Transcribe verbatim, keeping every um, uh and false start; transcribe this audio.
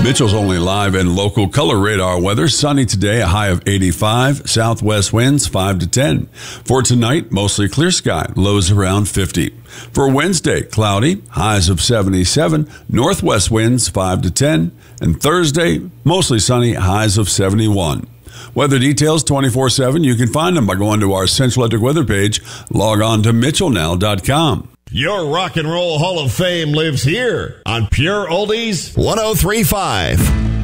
Mitchell's only live and local color radar weather. Sunny today, a high of eighty-five. Southwest winds five to ten. For tonight, mostly clear sky. Lows around fifty. For Wednesday, cloudy. Highs of seventy-seven. Northwest winds five to ten. And Thursday, mostly sunny. Highs of seventy-one. Weather details twenty-four seven. You can find them by going to our Central Electric weather page. Log on to mitchell now dot com. Your Rock and Roll Hall of Fame lives here on Pure Oldies one oh three point five.